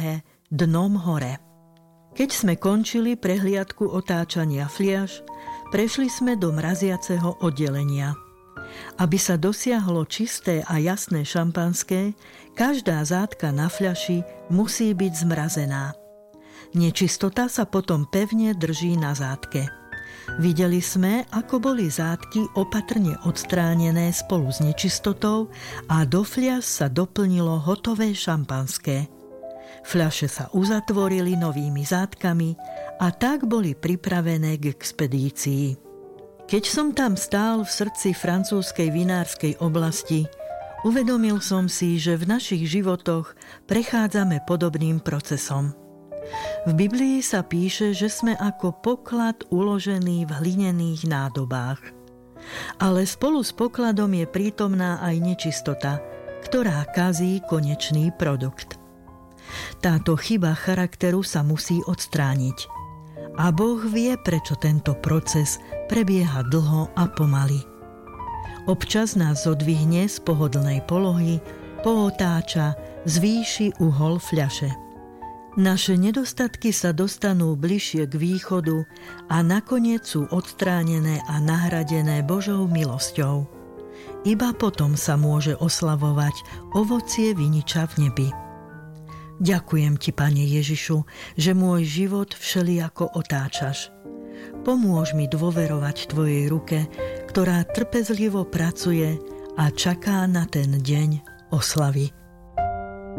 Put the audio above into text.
podlahe dnom hore. Keď sme končili prehliadku otáčania fliaš, prešli sme do mraziaceho oddelenia. Aby sa dosiahlo čisté a jasné šampanské, každá zátka na fľaši musí byť zmrazená. Nečistota sa potom pevne drží na zátke. Videli sme, ako boli zátky opatrne odstránené spolu s nečistotou a do fľaš sa doplnilo hotové šampanské. Fľaše sa uzatvorili novými zátkami a tak boli pripravené k expedícii. Keď som tam stál v srdci francúzskej vinárskej oblasti, uvedomil som si, že v našich životoch prechádzame podobným procesom. V Biblii sa píše, že sme ako poklad uložený v hlinených nádobách. Ale spolu s pokladom je prítomná aj nečistota, ktorá kazí konečný produkt. Táto chyba charakteru sa musí odstrániť. A Boh vie, prečo tento proces prebieha dlho a pomaly. Občas nás zodvihne z pohodlnej polohy, pootáča, zvýši uhol fľaše. Naše nedostatky sa dostanú bližšie k východu a nakoniec sú odstránené a nahradené Božou milosťou. Iba potom sa môže oslavovať ovocie viniča v nebi. Ďakujem ti, Pane Ježišu, že môj život všelijako otáčaš. Pomôž mi dôverovať tvojej ruke, ktorá trpezlivo pracuje a čaká na ten deň oslavy.